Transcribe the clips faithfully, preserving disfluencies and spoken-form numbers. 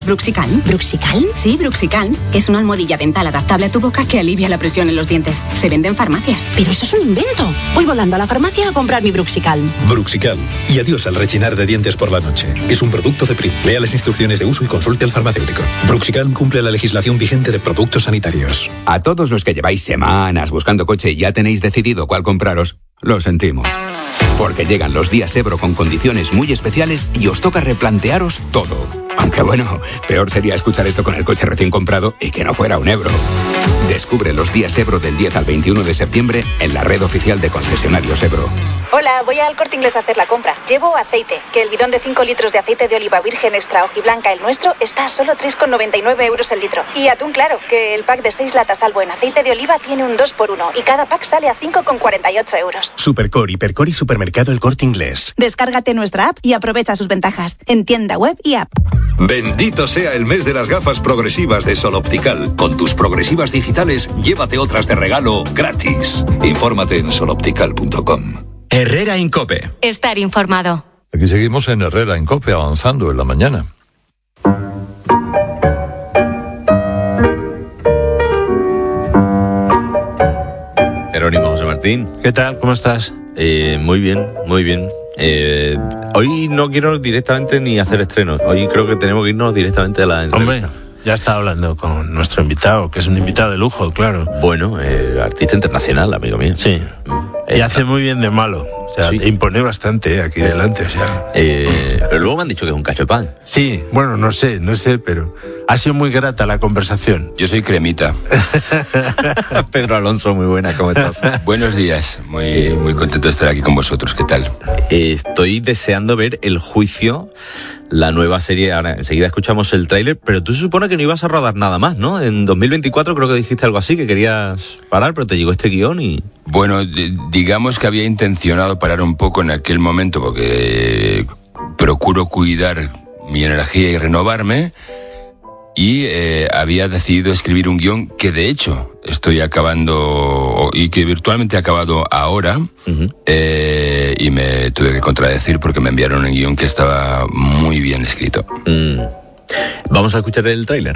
Bruxicalm. ¿Bruxicalm? Sí, Bruxicalm. Es una almohadilla dental adaptable a tu boca que alivia la presión en los dientes. Se vende en farmacias. Pero eso es un invento. Voy volando a la farmacia a comprar mi Bruxicalm. Bruxicalm. Y adiós al rechinar de dientes por la noche. Es un producto de Prim. Lea las instrucciones de uso y consulte al farmacéutico. Bruxicalm cumple la legislación vigente de productos sanitarios. A todos los que lleváis semanas buscando coche y ya tenéis decidido cuál compraros, lo sentimos. Porque llegan los días Ebro con condiciones muy especiales y os toca replantearos todo. Aunque bueno, peor sería escuchar esto con el coche recién comprado y que no fuera un Ebro. Descubre los días Ebro del diez al veintiuno de septiembre en la red oficial de concesionarios Ebro. Hola, voy al Corte Inglés a hacer la compra. Llevo aceite, que el bidón de cinco litros de aceite de oliva virgen extra hojiblanca, el nuestro, está a solo tres con noventa y nueve euros el litro. Y atún claro, que el pack de seis latas Albo en aceite de oliva tiene un dos por uno y cada pack sale a cinco con cuarenta y ocho euros. Supercore, Hipercore y Supermercado El Corte Inglés. Descárgate nuestra app y aprovecha sus ventajas en tienda web y app. Bendito sea el mes de las gafas progresivas de Sol Optical. Con tus progresivas digitales, llévate otras de regalo gratis. Infórmate en sol optical punto com. Herrera Incope. Estar informado. Aquí seguimos en Herrera Incope, avanzando en la mañana. Jerónimo José Martín. ¿Qué tal? ¿Cómo estás? Eh, muy bien, muy bien. Eh, hoy no quiero directamente ni hacer estrenos. Hoy creo que tenemos que irnos directamente a la entrevista. Hombre, ya está hablando con nuestro invitado, que es un invitado de lujo, claro. Bueno, eh, artista internacional, amigo mío. Sí. Eh, y hace muy bien de malo. O sea, sí. Impone bastante eh, aquí delante. O sea. Eh, pero luego me han dicho que es un cacho de pan. Sí, bueno, no sé, no sé, pero ha sido muy grata la conversación. Yo soy Cremita. Pedro Alonso, muy buena, ¿cómo estás? Buenos días, muy, eh, muy contento de estar aquí con vosotros. ¿Qué tal? Eh, estoy deseando ver El Juicio, la nueva serie. Ahora enseguida escuchamos el tráiler, pero tú se supone que no ibas a rodar nada más, ¿no? En dos mil veinticuatro creo que dijiste algo así, que querías parar, pero te llegó este guión y... Bueno, digamos que había intencionado parar un poco en aquel momento porque procuro cuidar mi energía y renovarme, y eh, había decidido escribir un guión que de hecho estoy acabando y que virtualmente he acabado ahora. Uh-huh. eh, y me tuve que contradecir porque me enviaron un guión que estaba muy bien escrito. Mm. Vamos a escuchar el tráiler.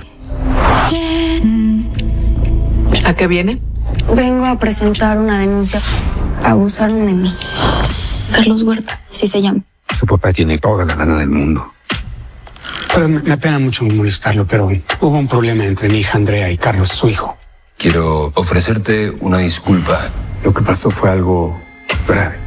¿A qué viene? Vengo a presentar una denuncia. Abusaron de mí. Carlos Huerta, sí se llama. Su papá tiene toda la lana del mundo. Pero me, me apena mucho molestarlo, pero hubo un problema entre mi hija Andrea y Carlos, su hijo. Quiero ofrecerte una disculpa. Lo que pasó fue algo grave.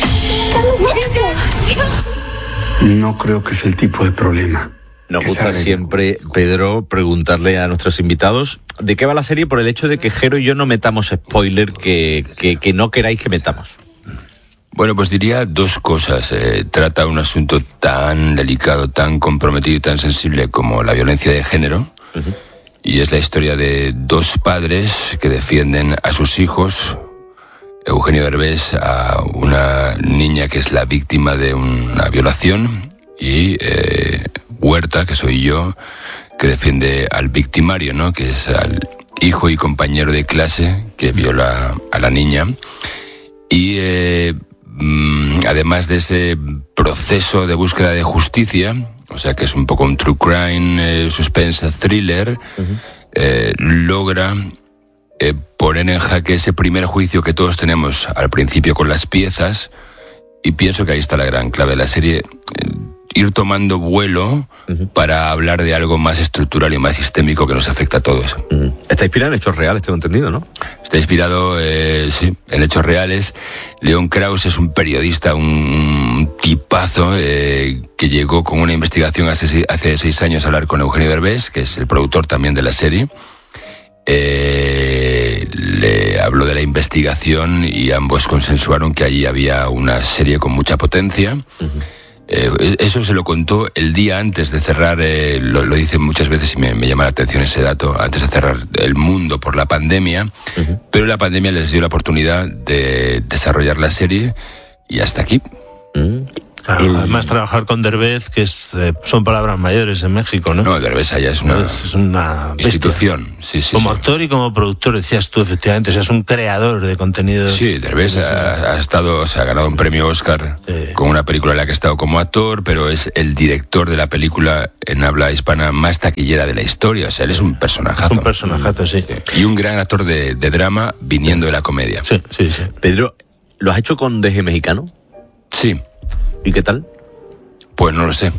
No creo que sea el tipo de problema. Nos gusta siempre, Pedro, preguntarle a nuestros invitados de qué va la serie por el hecho de que Jero y yo no metamos spoiler que, que, que no queráis que metamos. Bueno, pues diría dos cosas. Eh, trata un asunto tan delicado, tan comprometido y tan sensible como la violencia de género. Uh-huh. Y es la historia de dos padres que defienden a sus hijos. Eugenio Derbez, a una niña que es la víctima de una violación, y eh, Huerta, que soy yo, que defiende al victimario, ¿no? Que es al hijo y compañero de clase que viola a la niña. Y eh, además de ese proceso de búsqueda de justicia, o sea que es un poco un true crime, eh, suspense, thriller, uh-huh. eh, logra eh, poner en jaque ese primer juicio que todos tenemos al principio con las piezas, y pienso que ahí está la gran clave de la serie, eh, ir tomando vuelo uh-huh. para hablar de algo más estructural y más sistémico que nos afecta a todos. Uh-huh. Está inspirado en hechos reales, tengo entendido, ¿no? Está inspirado, eh, sí, en hechos reales. León Krauss es un periodista, un tipazo, eh, que llegó con una investigación hace, hace seis años a hablar con Eugenio Derbez, que es el productor también de la serie. Eh, le habló de la investigación y ambos consensuaron que allí había una serie con mucha potencia. Uh-huh. Eh, eso se lo contó el día antes de cerrar, eh, lo, lo dicen muchas veces y me, me llama la atención ese dato, antes de cerrar el mundo por la pandemia, uh-huh. pero la pandemia les dio la oportunidad de desarrollar la serie y hasta aquí. Uh-huh. Claro, el... Además, trabajar con Derbez, que es, eh, son palabras mayores en México, ¿no? No, Derbez allá es una, es, es una institución. Sí, sí, como sí. actor y como productor, decías tú, efectivamente, o sea, es un creador de contenidos. Sí, Derbez ha, ha estado, o sea, ha ganado un premio Oscar sí. con una película en la que ha estado como actor, pero es el director de la película en habla hispana más taquillera de la historia. O sea, él es un personajazo. Un personajazo, sí. sí. Y un gran actor de, de drama viniendo de la comedia. Sí, sí, sí. Pedro, ¿lo has hecho con D G mexicano? Sí. ¿Y qué tal? Pues no lo sé.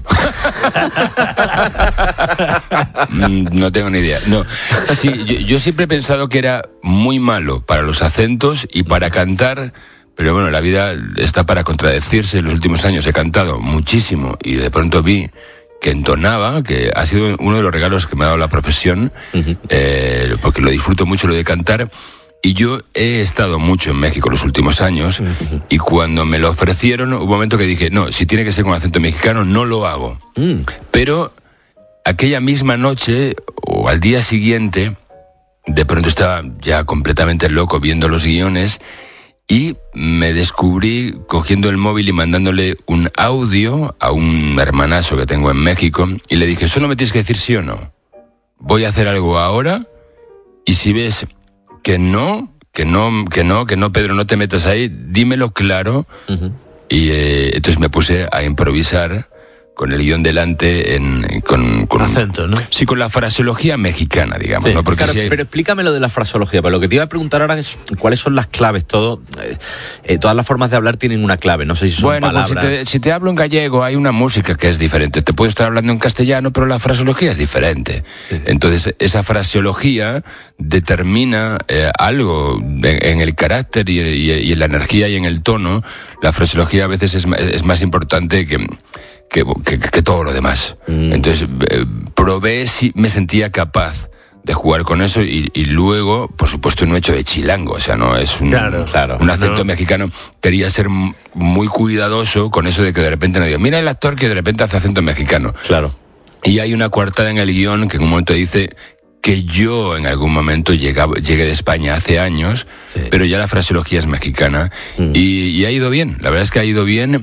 No tengo ni idea. No. Sí, yo, yo siempre he pensado que era muy malo para los acentos y para cantar, pero bueno, la vida está para contradecirse. En los últimos años he cantado muchísimo y de pronto vi que entonaba, que ha sido uno de los regalos que me ha dado la profesión, uh-huh. eh, porque lo disfruto mucho lo de cantar. Y yo he estado mucho en México los últimos años, uh-huh. y cuando me lo ofrecieron, hubo un momento que dije, no, si tiene que ser con acento mexicano, no lo hago. Mm. Pero aquella misma noche, o al día siguiente, de pronto estaba ya completamente loco viendo los guiones, y me descubrí cogiendo el móvil y mandándole un audio a un hermanazo que tengo en México, y le dije, solo me tienes que decir sí o no. Voy a hacer algo ahora, y si ves... que no, que no, que no, que no, Pedro, no te metas ahí, dímelo claro. Uh-huh. Y eh, entonces me puse a improvisar con el guión delante, en, con, con acento, ¿no? Sí, con la fraseología mexicana, digamos, sí. ¿no? Porque claro, si hay... pero explícame lo de la fraseología, pero lo que te iba a preguntar ahora es cuáles son las claves. Todo, eh, todas las formas de hablar tienen una clave, no sé si son bueno, palabras. Pues si, te, si te hablo en gallego hay una música que es diferente, te puedo estar hablando en castellano, pero la fraseología es diferente. Sí. Entonces, esa fraseología determina eh, algo en, en el carácter y, y, y en la energía y en el tono. La fraseología a veces es, es más importante que... Que, que, que todo lo demás. Mm. Entonces, eh, probé si me sentía capaz de jugar con eso y, y luego, por supuesto, no he hecho de chilango, o sea, no es un, claro, claro, un acento no. mexicano. Quería ser muy cuidadoso con eso de que de repente no digo, mira el actor que de repente hace acento mexicano. Claro. Y hay una coartada en el guión que en un momento dice que yo en algún momento llegaba, llegué de España hace años, sí. pero ya la fraseología es mexicana mm. y, y ha ido bien, la verdad es que ha ido bien.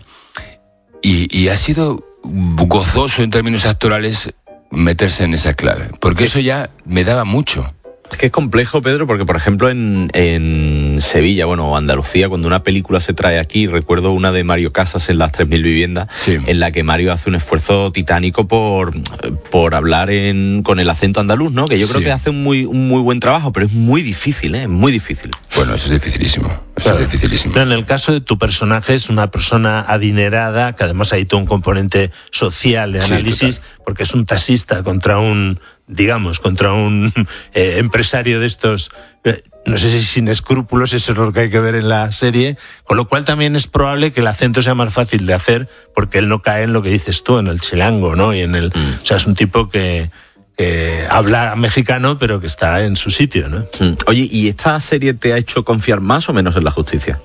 Y, y ha sido gozoso en términos actorales meterse en esa clave, porque eso ya me daba mucho. Es que es complejo, Pedro, porque por ejemplo en, en Sevilla, bueno, o Andalucía, cuando una película se trae aquí, recuerdo una de Mario Casas en Las tres mil viviendas, sí. en la que Mario hace un esfuerzo titánico por, por hablar en, con el acento andaluz, ¿no? Que yo creo sí. que hace un muy, un muy buen trabajo, pero es muy difícil, ¿eh? Muy difícil. Bueno, eso es dificilísimo. Eso claro. es dificilísimo. Pero en el caso de tu personaje es una persona adinerada, que además hay todo un componente social de análisis, sí, porque es un taxista contra un... digamos, contra un eh, empresario de estos, eh, no sé si sin escrúpulos, eso es lo que hay que ver en la serie, con lo cual también es probable que el acento sea más fácil de hacer, porque él no cae en lo que dices tú, en el chilango, ¿no? Y en el, mm. o sea, es un tipo que, que habla mexicano, pero que está en su sitio, ¿no? Mm. Oye, ¿y esta serie te ha hecho confiar más o menos en la justicia?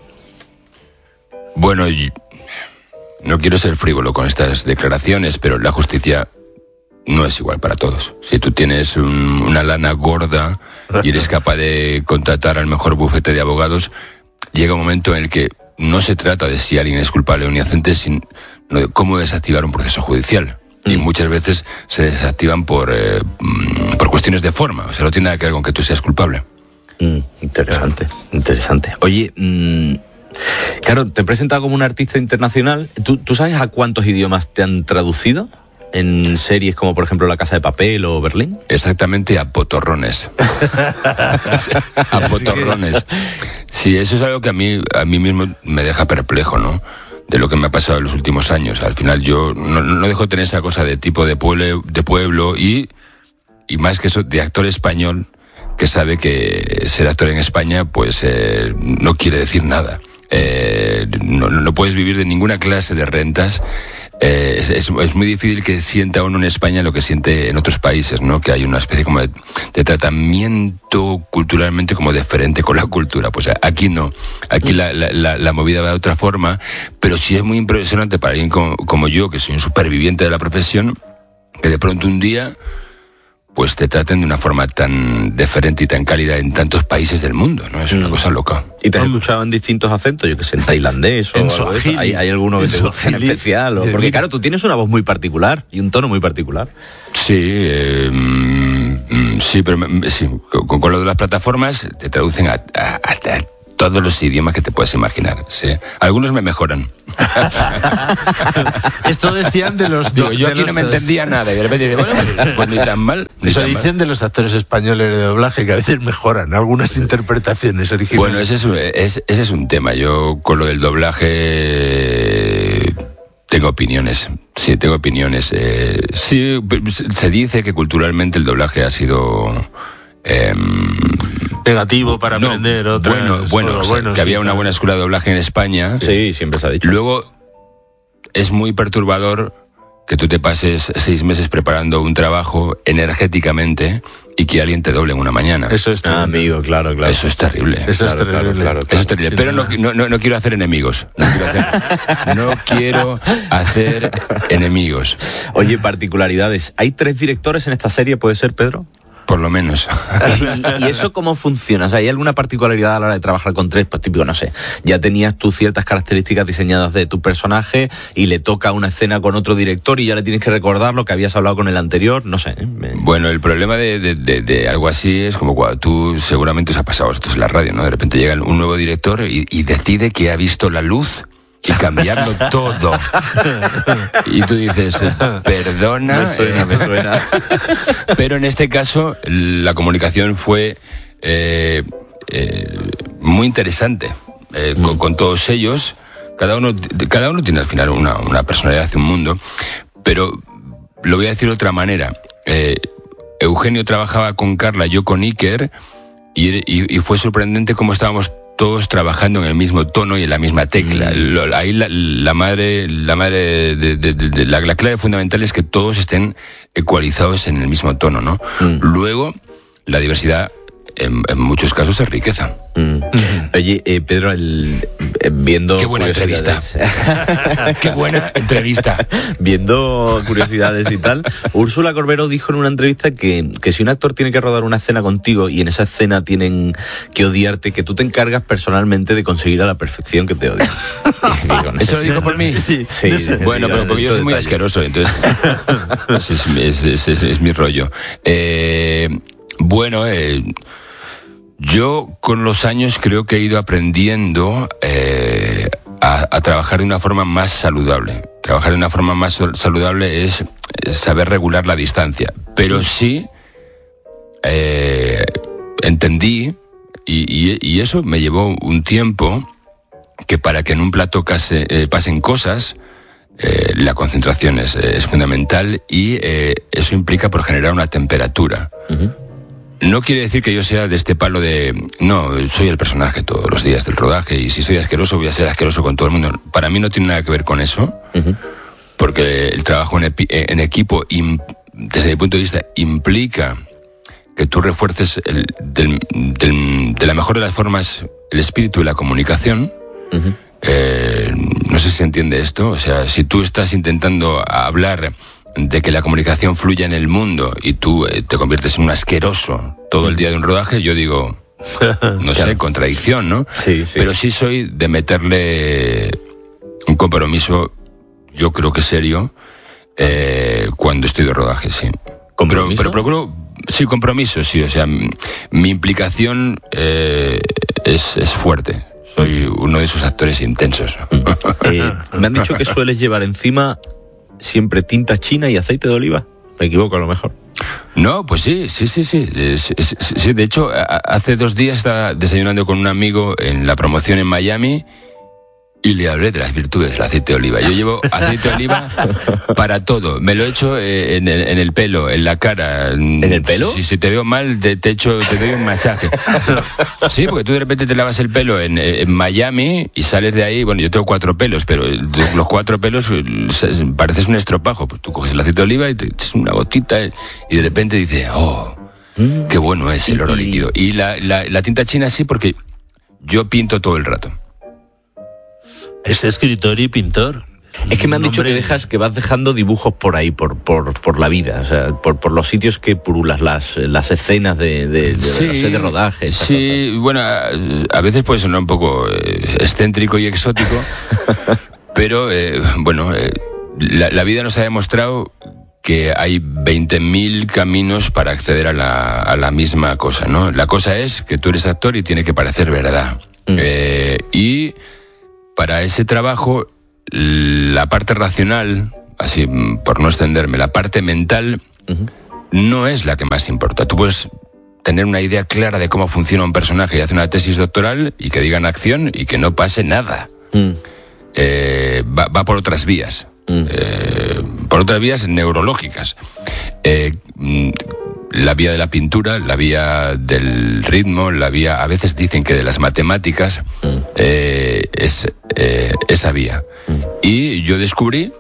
Bueno, no quiero ser frívolo con estas declaraciones, pero la justicia no es igual para todos. Si tú tienes un, una lana gorda y eres capaz de contratar al mejor bufete de abogados, llega un momento en el que no se trata de si alguien es culpable o inocente, sino de cómo desactivar un proceso judicial. Mm. Y muchas veces se desactivan por, eh, por cuestiones de forma. O sea, no tiene nada que ver con que tú seas culpable. Mm, interesante, interesante. Oye, mmm, claro, te he presentado como un artista internacional. ¿Tú, ¿Tú sabes a cuántos idiomas te han traducido? En series como, por ejemplo, La Casa de Papel o Berlín. Exactamente, a potorrones. A potorrones. Sí, eso es algo que a mí, a mí mismo me deja perplejo, ¿no? De lo que me ha pasado en los últimos años. Al final yo no, no dejo de tener esa cosa de tipo de pueblo, de pueblo y, y más que eso, de actor español, que sabe que ser actor en España, pues eh, no quiere decir nada. Eh, no, no puedes vivir de ninguna clase de rentas. Eh, es, es, es muy difícil que sienta uno en España lo que siente en otros países, ¿no? Que hay una especie como de, de tratamiento culturalmente como diferente con la cultura. Pues aquí no. Aquí la, la, la, la movida va de otra forma, pero sí es muy impresionante para alguien como, como yo, que soy un superviviente de la profesión, que de pronto un día pues te traten de una forma tan deferente y tan cálida en tantos países del mundo, ¿no? Es una mm. cosa loca. ¿Y te has escuchado en distintos acentos? Yo que sé, en tailandés o en algo de eso. ¿Hay, ¿Hay alguno que te guste en especial? O, porque claro, tú tienes una voz muy particular y un tono muy particular. Sí, eh, mm, sí, pero sí, con, con lo de las plataformas te traducen a, a, a, a todos los idiomas que te puedes imaginar. ¿Sí? Algunos me mejoran. Esto decían de los... Digo, yo de aquí los, no me entendía nada y de repente digo, bueno, pues ni tan mal. Ni Eso tan dicen mal. de los actores españoles de doblaje, que a veces mejoran algunas interpretaciones originales. Bueno, ese es, es, ese es un tema. Yo con lo del doblaje tengo opiniones. Sí, tengo opiniones. Eh, sí, se dice que culturalmente el doblaje ha sido... Eh, negativo para no, aprender otras, bueno, bueno, o sea, bueno que sí, había claro. una buena escuela de doblaje en España. Sí, siempre se ha dicho. Luego es muy perturbador que tú te pases seis meses preparando un trabajo energéticamente y que alguien te doble en una mañana. Eso es terrible. Ah, amigo, claro, claro. Eso es terrible. Eso claro, es terrible. Claro, claro, claro. Eso es terrible. Pero no, no, no quiero hacer enemigos. No quiero hacer, no quiero hacer enemigos. Oye, particularidades. ¿Hay tres directores en esta serie, puede ser, Pedro? Por lo menos. ¿Y, ¿Y eso cómo funciona? O sea, ¿hay alguna particularidad a la hora de trabajar con tres? Pues típico, no sé, ya tenías tú ciertas características diseñadas de tu personaje y le toca una escena con otro director y ya le tienes que recordar lo que habías hablado con el anterior, no sé. Bueno, el problema de, de, de, de algo así es como cuando tú, seguramente os ha pasado esto en la radio, ¿no? De repente llega un nuevo director y, y decide que ha visto la luz y cambiarlo todo. Y tú dices, perdona. Me suena, eh, me suena. Pero en este caso, la comunicación fue eh, eh, muy interesante eh, mm. con, con todos ellos. Cada uno, cada uno tiene al final una, una personalidad, un mundo. Pero lo voy a decir de otra manera. Eh, Eugenio trabajaba con Carla, yo con Iker, y, y, y fue sorprendente cómo estábamos todos trabajando en el mismo tono y en la misma tecla. Mm. Ahí la, la madre, la madre de, de, de, de la, la clave fundamental es que todos estén ecualizados en el mismo tono, ¿no? Mm. Luego, la diversidad en, en muchos casos es riqueza. Mm. Mm. Oye, eh, Pedro, el, eh, viendo... Qué buena entrevista. Qué buena entrevista. Viendo curiosidades y tal, Úrsula Corbero dijo en una entrevista que, que si un actor tiene que rodar una escena contigo y en esa escena tienen que odiarte, que tú te encargas personalmente de conseguir a la perfección que te odien. ¿Eso lo dijo por mí? Sí. sí bueno, pero porque yo soy muy asqueroso, entonces es, es, es, es, es mi rollo. Eh, bueno, eh, yo con los años creo que he ido aprendiendo eh, a, a trabajar de una forma más saludable. Trabajar de una forma más saludable es, es saber regular la distancia. Pero sí eh, entendí, y, y, y eso me llevó un tiempo, que para que en un plato case, eh, pasen cosas, eh, la concentración es, es fundamental y eh, eso implica por generar una temperatura. Uh-huh. No quiere decir que yo sea de este palo de... No, soy el personaje todos los días del rodaje y si soy asqueroso voy a ser asqueroso con todo el mundo. Para mí no tiene nada que ver con eso, uh-huh. porque el trabajo en, epi- en equipo, im- desde mi punto de vista, implica que tú refuerces el, del, del, de la mejor de las formas el espíritu y la comunicación. Uh-huh. Eh, no sé si se entiende esto. O sea, si tú estás intentando hablar de que la comunicación fluya en el mundo y tú eh, te conviertes en un asqueroso todo el día de un rodaje, yo digo, no sé, contradicción, ¿no? Sí, sí. Pero sí soy de meterle un compromiso, yo creo que serio, eh, cuando estoy de rodaje, sí. Pero, pero procuro, sí, compromiso, sí, o sea, mi, mi implicación eh, es, es fuerte. Soy uno de esos actores intensos. Eh, me han dicho que sueles llevar encima siempre tinta china y aceite de oliva. Me equivoco a lo mejor. No, pues sí, sí, sí, sí. sí, sí, sí. De hecho, hace dos días estaba desayunando con un amigo en la promoción en Miami y le hablé de las virtudes del aceite de oliva. Yo llevo aceite de oliva para todo. Me lo echo en el, en el pelo, en la cara. ¿En el pelo? Si, si te veo mal, te, te, echo, te doy un masaje. Sí, porque tú de repente te lavas el pelo en, en Miami y sales de ahí. Bueno, yo tengo cuatro pelos, pero los cuatro pelos pareces un estropajo. Pues tú coges el aceite de oliva y te echas una gotita y de repente dices, oh, qué bueno es el oro líquido. Y la, la, la tinta china sí, porque yo pinto todo el rato. Es escritor y pintor. Es que me han dicho que dejas, que vas dejando dibujos por ahí, por por, por la vida, o sea, por, por los sitios que purulas, las, las escenas de, de, de, sí, de, de, de rodaje. Esas sí, cosas. Bueno, a, a veces puede sonar un poco eh, excéntrico y exótico, pero eh, bueno, eh, la, la vida nos ha demostrado que hay veinte mil caminos para acceder a la, a la misma cosa, ¿no? La cosa es que tú eres actor y tiene que parecer verdad. Mm. Eh, y para ese trabajo, la parte racional, así por no extenderme, la parte mental, uh-huh. no es la que más importa. Tú puedes tener una idea clara de cómo funciona un personaje y hacer una tesis doctoral y que digan acción y que no pase nada. Mm. Eh, va, va por otras vías. Mm. Eh, por otras vías neurológicas. Eh, la vía de la pintura, la vía del ritmo, la vía, a veces dicen que de las matemáticas, mm. eh, es eh, esa vía. Mm. Y yo descubrí,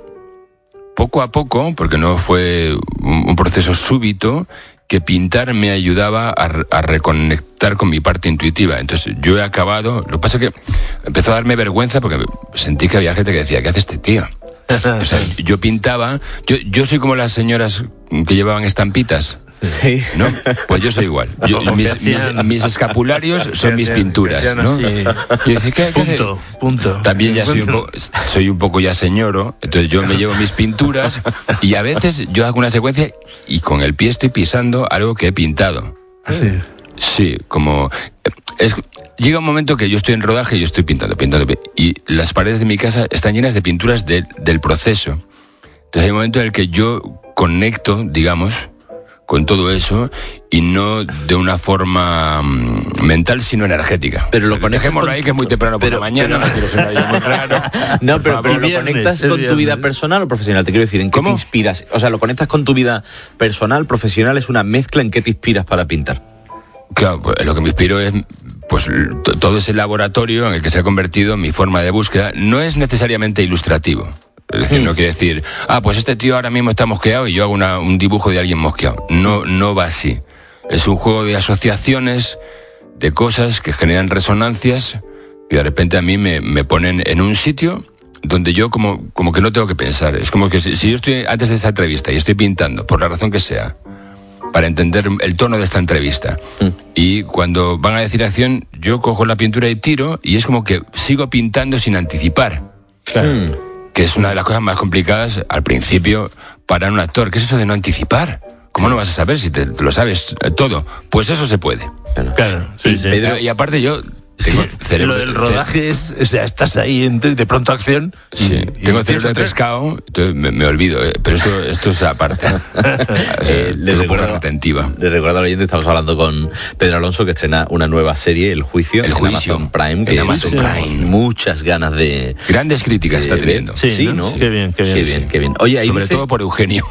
poco a poco, porque no fue un, un proceso súbito, que pintar me ayudaba a, a reconectar con mi parte intuitiva. Entonces yo he acabado, lo que pasa es que empezó a darme vergüenza porque sentí que había gente que decía, ¿qué hace este tío? O sea, yo pintaba, yo, yo soy como las señoras que llevaban estampitas. Sí. ¿No? Pues yo soy igual. Yo, mis, mis, mis escapularios son mis pinturas, ¿no? Sí. Y decía, ¿qué, qué punto, punto. También ya soy un, poco, soy un poco ya señoro, entonces yo me llevo mis pinturas y a veces yo hago una secuencia y con el pie estoy pisando algo que he pintado. Sí. Sí, como... Es, llega un momento que yo estoy en rodaje y yo estoy pintando, pintando, y las paredes de mi casa están llenas de pinturas de, del proceso. Entonces hay un momento en el que yo conecto, digamos, con todo eso y no de una forma um, mental sino energética. Pero lo o sea, conectas dejémoslo con... ahí que es muy temprano por pero, la mañana, pero... no quiero ser nadie muy raro. No, pero, pero viernes, lo conectas con viernes. tu vida personal o profesional, te quiero decir, ¿en qué ¿Cómo? te inspiras? O sea, lo conectas con tu vida personal, profesional, es una mezcla, ¿en qué te inspiras para pintar? Claro, pues lo que me inspiro es pues t- todo ese laboratorio en el que se ha convertido mi forma de búsqueda. No es necesariamente ilustrativo. Es decir, no quiere decir, ah, pues este tío ahora mismo está mosqueado y yo hago una, un dibujo de alguien mosqueado. No, no va así. Es un juego de asociaciones, de cosas que generan resonancias y de repente a mí me, me ponen en un sitio donde yo como, como que no tengo que pensar. Es como que si, si yo estoy antes de esa entrevista y estoy pintando, por la razón que sea, para entender el tono de esta entrevista. Mm. Y cuando van a decir acción, yo cojo la pintura y tiro, y es como que sigo pintando sin anticipar. Claro. Mm. Que es una de las cosas más complicadas al principio para un actor. ¿Qué es eso de no anticipar? ¿Cómo no vas a saber si te, te lo sabes todo? Pues eso se puede. Claro, claro sí, y, sí. Pedro, y aparte yo... Tengo cerebro, lo del rodaje es, o sea, estás ahí de pronto acción. Sí, y, tengo y cerebro de pescado, entonces me, me olvido, eh, pero esto, esto es aparte. O sea, eh, le, recuerdo, retentiva. le recuerdo al oyente, estamos hablando con Pedro Alonso, que estrena una nueva serie, El Juicio, El en Juicio, Amazon Prime, que en Amazon Prime. Muchas ganas de... Grandes críticas de, está teniendo. Sí, sí, ¿no? Sí, qué bien, qué bien. Qué bien, sí. qué bien. Oye, ahí sobre dice... todo por Eugenio.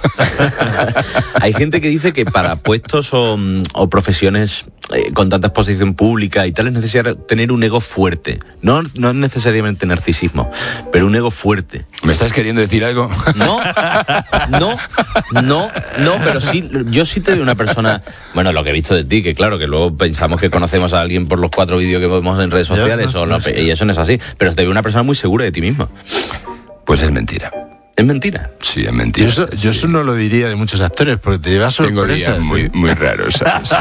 Hay gente que dice que para puestos o, o profesiones eh, con tanta exposición pública y tal es necesario tener un ego fuerte. No, no es necesariamente narcisismo, pero un ego fuerte. ¿Me estás queriendo decir algo? No, no, no, no, pero sí, yo sí te veo una persona, bueno, lo que he visto de ti, que claro, que luego pensamos que conocemos a alguien por los cuatro vídeos que vemos en redes sociales, no, o no, no, y eso no es así, pero te veo una persona muy segura de ti mismo. Pues es mentira. ¿Es mentira? Sí, es mentira. Yo eso, yo sí. eso no lo diría de muchos actores, porque te llevas sorpresas. Tengo días muy, ¿eh? muy raros, ¿sabes?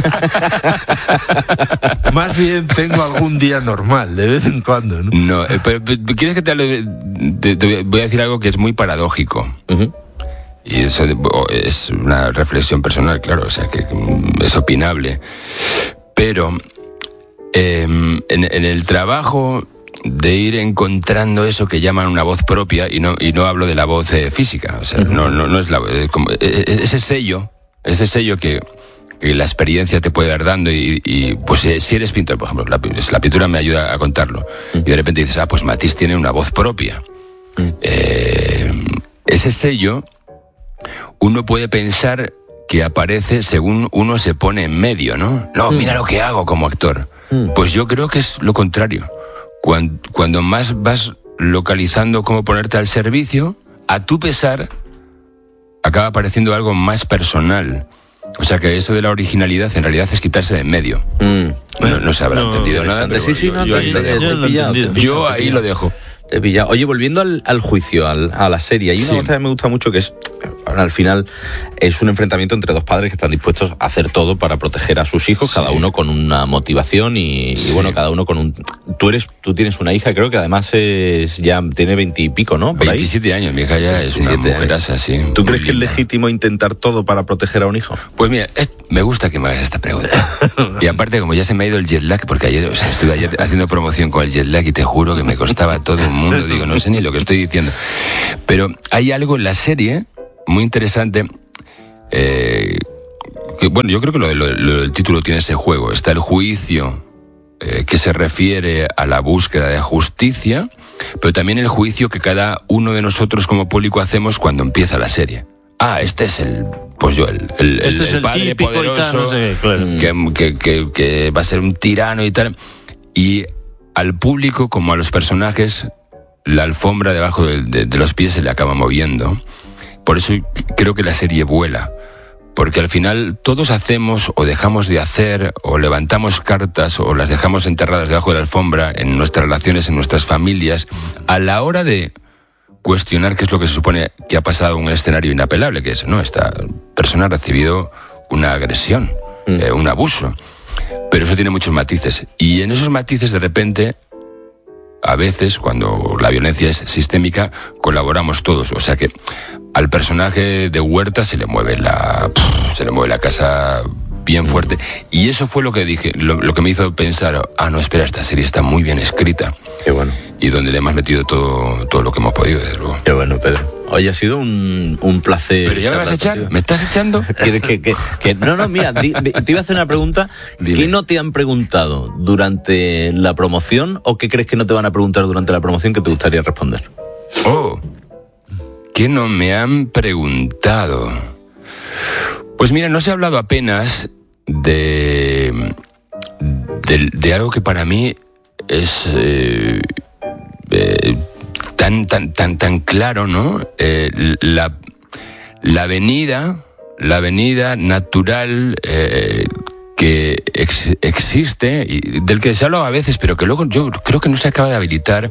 Más bien tengo algún día normal, de vez en cuando, ¿no? No, eh, pero, pero, ¿quieres que te hable de, de, de, voy a decir algo que es muy paradójico. Uh-huh. Y eso es una reflexión personal, claro, o sea, que es opinable. Pero eh, en, en el trabajo... de ir encontrando eso que llaman una voz propia, y no y no hablo de la voz eh, física, o sea, uh-huh. no, no no es la eh, como, eh, ese sello, ese sello que, que la experiencia te puede dar dando y, y pues eh, si eres pintor, por ejemplo, la, la pintura me ayuda a contarlo, uh-huh. y de repente dices, ah, pues Matisse tiene una voz propia. Uh-huh. Eh, ese sello uno puede pensar que aparece según uno se pone en medio, ¿no? No, uh-huh. mira lo que hago como actor. Uh-huh. Pues yo creo que es lo contrario. Cuando, cuando más vas localizando cómo ponerte al servicio, a tu pesar, acaba apareciendo algo más personal. O sea que eso de la originalidad en realidad es quitarse de en medio. Mm. No, no se habrá no, entendido nada. Pero sí, sí, yo, no, yo, te, ahí, te, lo te, dejo. Te pillado, yo ahí lo dejo. Te he pillado. Oye, volviendo al, al juicio, al, a la serie, hay una Sí. cosa que me gusta mucho que es, al final, es un enfrentamiento entre dos padres que están dispuestos a hacer todo para proteger a sus hijos, Sí. cada uno con una motivación y, Sí. y bueno, cada uno con un... Tú eres, tú tienes una hija, creo que además es ya tiene veintipico, ¿no? Por ahí. veintisiete años, mi hija ya es una veintisiete mujeraza, sí. ¿Tú muy crees que es linda. legítimo intentar todo para proteger a un hijo? Pues mira, es- me gusta que me hagas esta pregunta. Y aparte, como ya se me ha ido el jet lag, porque ayer, o sea, estuve ayer haciendo promoción con el jet lag y te juro que me costaba todo un mundo, digo, no sé ni lo que estoy diciendo. Pero hay algo en la serie muy interesante, eh, que bueno, yo creo que lo, lo- lo- el título tiene ese juego. Está el juicio, eh, que se refiere a la búsqueda de justicia, pero también el juicio que cada uno de nosotros como público hacemos cuando empieza la serie. Ah, este es el, pues yo, el, el, Este el- es el el padre típico y tal, poderoso no sé qué, claro. que, que, que, que va a ser un tirano y tal. Y al público, como a los personajes, la alfombra debajo de, de, de los pies se le acaba moviendo. Por eso creo que la serie vuela. Porque al final todos hacemos o dejamos de hacer o levantamos cartas o las dejamos enterradas debajo de la alfombra en nuestras relaciones, en nuestras familias, a la hora de cuestionar qué es lo que se supone que ha pasado en un escenario inapelable, que es, no, esta persona ha recibido una agresión, mm. eh, un abuso. Pero eso tiene muchos matices. Y en esos matices, de repente, a veces, cuando la violencia es sistémica, colaboramos todos. O sea que al personaje de Huerta se le mueve la, se le mueve la casa bien fuerte. Y eso fue lo que dije, lo, lo que me hizo pensar, ah, no, espera, esta serie está muy bien escrita. Qué bueno. Y donde le hemos metido todo, todo lo que hemos podido, desde luego. Qué bueno, Pedro. Hoy ha sido un, un placer. Pero ya me vas a echar, ¿me estás echando? Que, que, que, que, no, no, mira, di, te iba a hacer una pregunta. Dime. ¿Qué no te han preguntado durante la promoción o qué crees que no te van a preguntar durante la promoción que te gustaría responder? Oh, ¿qué no me han preguntado? Pues mira, no se ha hablado apenas de, de, de algo que para mí es eh, eh, tan, tan, tan, tan claro, ¿no? Eh, la, la avenida, la avenida natural eh, que ex, existe y del que se habla a veces, pero que luego yo creo que no se acaba de habilitar.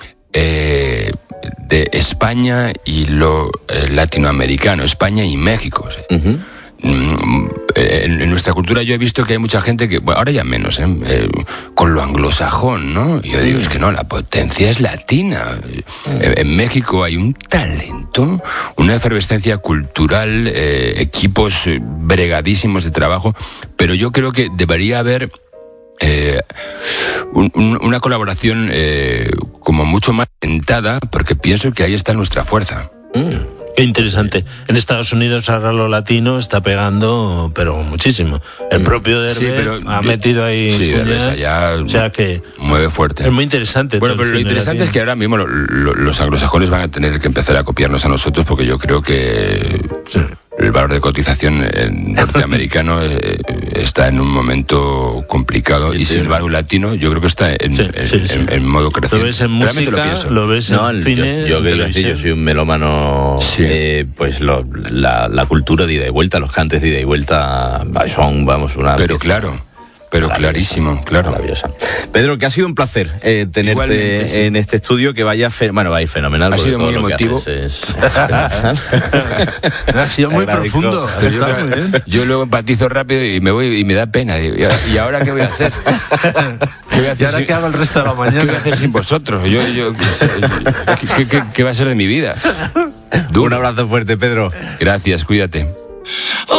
Eh, de España y lo eh, latinoamericano, España y México. O sea, uh-huh. en, en nuestra cultura yo he visto que hay mucha gente que, bueno, ahora ya menos, ¿eh? Eh, con lo anglosajón, ¿no? Y yo digo, es que no, la potencia es latina. En, en México hay un talento, una efervescencia cultural, eh, equipos bregadísimos de trabajo, pero yo creo que debería haber Eh, un, un, una colaboración eh, como mucho más tentada, porque pienso que ahí está nuestra fuerza. Mm. Qué interesante. En Estados Unidos ahora lo latino está pegando, pero muchísimo. El propio Derbez sí, pero, ha metido ahí... Sí, Derbez allá o sea que mueve fuerte. Es muy interesante. Bueno, pero lo interesante latino. Es que ahora mismo lo, lo, los anglosajones van a tener que empezar a copiarnos a nosotros, porque yo creo que... Sí. El valor de cotización norteamericano eh, está en un momento complicado sí, y sin embargo el latino yo creo que está en, sí, en, sí, sí. en, en modo creciente. Lo ves en música, lo, pienso. lo ves en no, cine, yo, yo, decir, yo soy un melómano, sí. eh, pues lo, la, la cultura de ida y vuelta, los cantes de ida y vuelta son, vamos, una... Pero pieza. Claro. Pero clarísimo, claro. Maravillosa. Pedro, que ha sido un placer eh, tenerte Igualmente, sí. en este estudio, que vaya, fe- bueno, va a ir fenomenal. Ha sido todo muy lo emotivo. Que es, es ha sido muy profundo. Yo, yo luego empatizo rápido y me voy y me da pena. ¿Y ahora qué voy a hacer? ¿Qué voy a hacer ¿Y ahora sin, qué hago el resto de la mañana? ¿Qué voy a hacer sin vosotros? Yo, yo, ¿qué, qué, qué va a ser de mi vida? Duro. Un abrazo fuerte, Pedro. Gracias, cuídate.